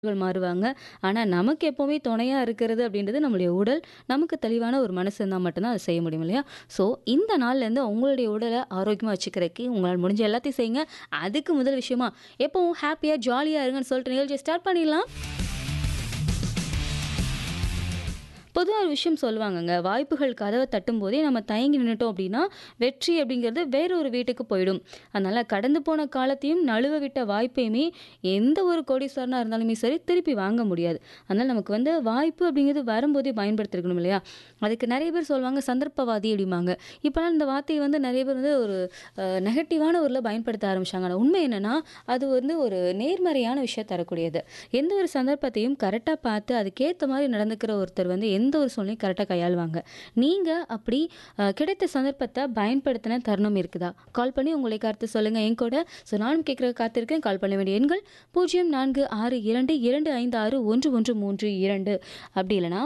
மாறுவாங்க. ஆனா, நமக்கு எப்பவுமே துணையா இருக்கிறது அப்படின்றது நம்மளுடைய உடல். நமக்கு தெளிவான ஒரு மனசு இருந்தா மட்டும் தான் அத செய்ய முடியும் இல்லையா? ஸோ, இந்த நாள்லேருந்து உங்களுடைய உடல ஆரோக்கியமா வச்சுக்கிறதுக்கு உங்களால முடிஞ்ச எல்லாத்தையும் செய்யுங்க. அதுக்கு முதல் விஷயமா எப்பவும் ஹேப்பியா, ஜாலியா இருங்கன்னு சொல்லிட்டு நிகழ்ச்சிய ஸ்டார்ட் பண்ணிடலாம். பொதுவா ஒரு விஷயம் சொல்லுவாங்கங்க. வாய்ப்புகள் கதவ தட்டும்போதே நம்ம தயங்கி நின்னுட்டோம் அப்படின்னா, வெற்றி அப்படிங்கிறது வேற ஒரு வீட்டுக்கு போயிடும். அதனால கடந்து போன காலத்தையும், நழுவ விட்ட வாய்ப்பையுமே எந்த ஒரு கோடீஸ்வரனா இருந்தாலுமே சரி, திருப்பி வாங்க முடியாது. அதனால நமக்கு வாய்ப்பு அப்படிங்கிறது வரும்போதே பயன்படுத்தியிருக்கணும் இல்லையா? அதுக்கு நெறைய பேர் சொல்லுவாங்க, சந்தர்ப்பவாதி அப்படிம்பாங்க. இப்பலாம் இந்த வார்த்தைய நெறைய பேர் ஒரு நெகட்டிவான ஊர்ல பயன்படுத்த ஆரம்பிச்சாங்க. ஆனா உண்மை என்னன்னா, அது ஒரு நேர்மறையான விஷயம் தரக்கூடியது. எந்த ஒரு சந்தர்ப்பத்தையும் கரெக்ட்டா பார்த்து, அதுக்கேத்த மாரி நடந்துக்கிற ஒருத்தர் எந்த ஒரு சூழ்நிலையும் கரெக்ட்டா கையாளுவாங்க. நீங்க அப்படி கிடைத்த சந்தர்ப்பத்த பயன்படுத்தின தருணம் இருக்குதா? கால் பண்ணி உங்களுடைய கருத்து சொல்லுங்க என் கூட. ஸோ நானும் கேட்கறதுக்கு காத்திருக்கேன். கால் பண்ண வேண்டிய எண்கள் 0462256113 அப்படி இல்லன்னா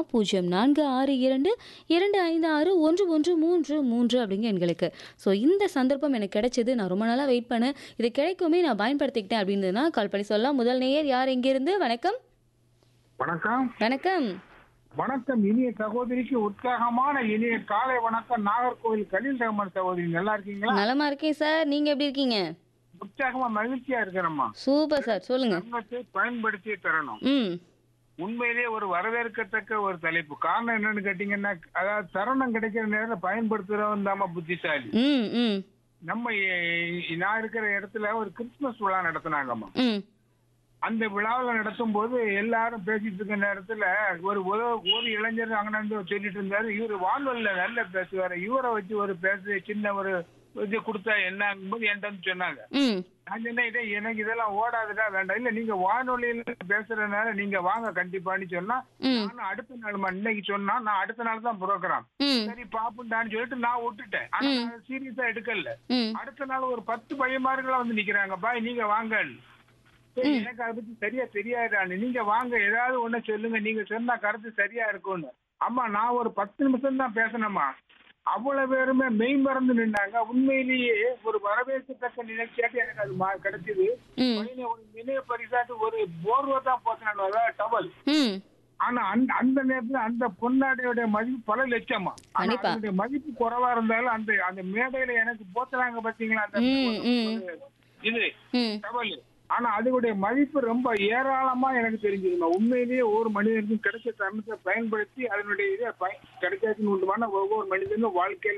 0462256113 அப்படிங்கிற எண்களுக்கு. ஸோ இந்த சந்தர்ப்பம் எனக்கு கிடைச்சது. நான் ரொம்ப நாளா வெயிட் பண்ணேன். இது கிடைக்குமே நான் பயன்படுத்திக்கிட்டேன் அப்படின்றதுனா கால் பண்ணி சொல்லலாம். முதல் நேயர் யார் எங்கிருந்து? வணக்கம். வணக்கம். வணக்கம். வணக்கம். இனிய சகோதரிக்கு உற்சாகமான இனிய காலை வணக்கம். நாகர்கோவில் கலீல் ரஹ்மான் சகோதரி நல்லா இருக்கீங்களா? நலமா இருக்கேன் சார். நீங்க எப்படி இருக்கீங்க? உற்சாகமா மகிழ்ச்சியா இருக்கிறேம்மா. Super sir. சொல்லுங்க. தருணத்தை பயன்படுத்தி தரணும். ம். உண்மையிலேயே ஒரு வரவேற்கத்தக்க ஒரு தலைப்பு. காரணம் என்னன்னு கேட்டீங்கன்னா, அதாவது தருணம் கிடைக்கிற நேரத்தை பயன்படுத்துறவன் தாம புத்திசாலி. ம். ம். நம்ம நான் இருக்கிற இடத்துல ஒரு கிறிஸ்துமஸ் விழா நடத்தினாங்கம்மா. ம். அந்த விழாவில் நடத்தும் போது எல்லாரும் பேசிட்டு இருக்க நேரத்துல ஒரு இளைஞர் அங்கிருந்து சொல்லிட்டு இருந்தாரு, இவரு வானொலியில நல்லா பேசுவாரு, இவரை வச்சு ஒரு சின்ன ஒரு இது கொடுத்தா என்னங்கும் போது என்கிட்ட வந்து சொன்னாங்க. ம். நான் சொன்னேன், எனக்கு இதெல்லாம் ஓடாதுடா, வேண்டாம், இல்ல நீங்க வானொலியில பேசுறதுனால நீங்க வாங்க கண்டிப்பான்னு சொன்னா, ம். நானும் அடுத்த நாள் இன்னைக்கு சொன்னா நான் அடுத்த நாள் தான் புரோகிராம், ம். சரி பாப்புண்டான்னு சொல்லிட்டு நான் விட்டுட்டேன். ஆனா சீரியஸா எடுக்கல. ம். அடுத்த நாள் ஒரு 10 பையன்மார்களா வந்து நிக்கிறாங்க, பாய் நீங்க வாங்கன்னு. சரி, எனக்கு அதை பத்தி சரியா தெரியாது, நீங்க வாங்க ஏதாவது ஒண்ணு சொல்லுங்க, நீங்க சொன்னா கருத்து சரியா இருக்கும்னு. அம்மா நான் ஒரு 10 நிமிஷம் தான் பேசினேம்மா. அவ்வளவு பேருமே மெய் மறந்து நின்னாங்க. உண்மையிலேயே ஒரு வரவேற்கத்தக்க நிகழ்ச்சியாட்டு எனக்கு அது கிடைச்சது. ம். ஒரு நினைவு பரிசாட்டு ஒரு போர்வை தான் போத்தினாங்க, அதாவது டவல். ம். ஆனா அந்த நேரத்துல அந்த பொன்னாடையோட மதிப்பு பல லட்சமா. ஆனா கண்டிப்பா. அதனுடைய மதிப்பு குறைவா இருந்தாலும் அந்த மேடையில எனக்கு போத்துறாங்க பாத்தீங்களா, அந்த ம். ம். இது ம். டவல். ஆனா அதனுடைய மதிப்பு ரொம்ப ஏராளமா எனக்கு தெரிஞ்சதுமா. உண்மையிலேயே ஒவ்வொரு மனிதனுக்கும் கிடைச்ச தருணத்தை பயன்படுத்தி அதனுடைய இதை கிடைக்காதுன்னு உண்டுமான ஒவ்வொரு மனிதனும் வாழ்க்கையில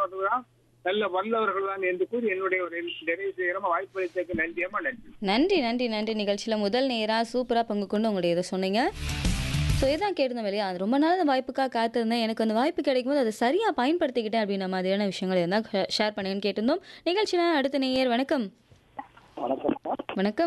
நல்ல வல்லவர்கள் தான் என்று கூறி என்னுடைய ஒரு நிறைவு செய்யறமா வாய்ப்பு அளித்ததுக்கு நன்றியம்மா. நன்றி. நன்றி, நன்றி, நன்றி. நிகழ்ச்சியில முதல் நேரா சூப்பரா பங்கு கொண்டு உங்களுடைய இதை சொன்னீங்க. ஸோ இதான் கேட்டிருந்தேன் இல்லையா? அது ரொம்ப நாள் அந்த வாய்ப்புக்காக காத்திருந்தேன். எனக்கு அந்த வாய்ப்பு கிடைக்கும்போது அதை சரியா பயன்படுத்திக்கிட்டேன் அப்படின்ற மாதிரியான விஷயங்கள் இருந்தால் ஷேர் பண்ணுங்கன்னு கேட்டிருந்தோம். நிகழ்ச்சியில அடுத்த நேயர் வணக்கம். வணக்கம்மா. வணக்கம்.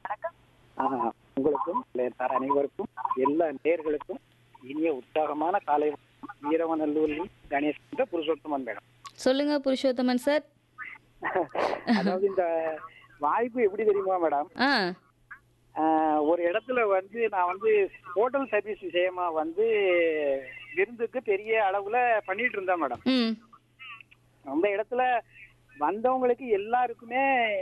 உங்களுக்கும் அனைவருக்கும் எல்லா நேயர்களுக்கும் இனிய உற்சாகமான காலை வணக்கம். வீரவநல்லூரில் கணேஷ் என்ற புருஷோத்தமன் மேடம். சொல்லுங்க புருஷோத்தமன் சார். அதாவது இந்த வாய்ப்பு எப்படி தெரியுமா மேடம்? ஆ. ஒரு இடத்துல நான் ஹோட்டல் சர்வீஸ் விஷயமா விருந்துக்கு பெரிய அளவுல பண்ணிட்டு இருந்தேன் மேடம். ம். அந்த இடத்துல வந்தவங்களுக்கு எல்லாருக்குமே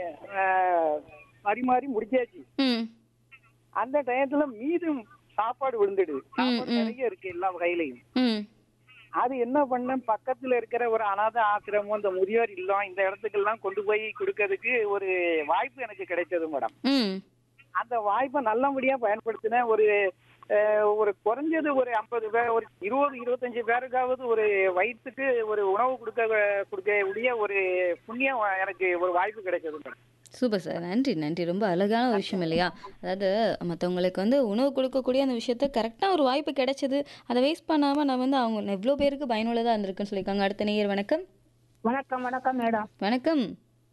பரிமாறி முடிச்சாச்சு. ம். அந்த டயத்துல மீதும் சாப்பாடு விழுந்துடுது. சாப்பாடு நிறைய இருக்கு எல்லா வகையிலையும். ம். அது என்ன பண்ண, பக்கத்துல இருக்கிற ஒரு அனாதை ஆசிரமம், இந்த முதியோர் இல்லம், இந்த இடத்துக்கு எல்லாம் கொண்டு போய் கொடுக்கறதுக்கு ஒரு வாய்ப்பு எனக்கு கிடைச்சது மேடம். ம். அந்த வாய்ப்பை நல்லபடியா பயன்படுத்தினேன். ஒரு குறைஞ்சது ஒரு 50 பேர், ஒரு 20-25 பேருக்காவது ஒரு வயிற்றுக்கு ஒரு உணவு கொடுக்கக்கூடிய ஒரு புண்ணியம் எனக்கு ஒரு வாய்ப்பு கிடைச்சது மேடம். Super sir. நன்றி, நன்றி. ரொம்ப அழகான ஒரு விஷயம் இல்லையா? அதாவது மற்றவங்களுக்கு உணவு கொடுக்கக்கூடிய அந்த விஷயத்த கரெக்டாக ஒரு வாய்ப்பு கிடைச்சது. அதை வேஸ்ட் பண்ணாமல் நான் அவங்க எவ்வளோ பேருக்கு பயனுள்ளதாக இருந்திருக்குன்னு சொல்லியிருக்காங்க. அடுத்த நேயர் வணக்கம். வணக்கம் வணக்கம் மேடம். வணக்கம்.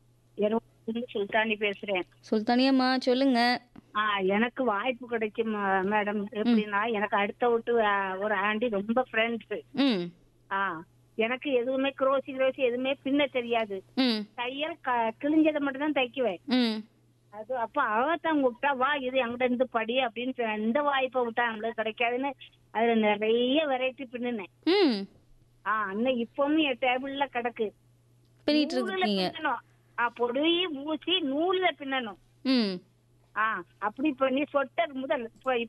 சுல்தானி பேசுறேன். சுல்தானியம்மா சொல்லுங்க. எனக்கு வாய்ப்பு கிடைக்கும் மேடம். எப்படின்னா, எனக்கு அடுத்த விட்டு ஒரு ஆண்டி ரொம்ப ஃப்ரெண்ட்ஸ். ம். எனக்கு எதுவுமே குரோசி எதுவுமே பின்ன தெரியாது. ம். தையல் கிழிஞ்சதை மட்டும் தான் தைக்குவேன். ம். அது அப்ப அவத்தான் கூப்பிட்டா, வா இது எங்கிட்ட இருந்து படி அப்படின்னு இந்த வாய்ப்பை விட்டா நம்மளுக்கு கிடைக்காதுன்னு அதுல நிறைய வெரைட்டி பின்னுனேன். ம். அன்னைக்கு இப்பவும் என் டேபிள்ல கிடக்கு. பண்ணிட்டு நூலுல இருக்கீங்க. பின்னணும். பொடி ஊசி நூல்ல பின்னணும். ம். அப்படி பண்ணி சொட்டர் முதல் இப்ப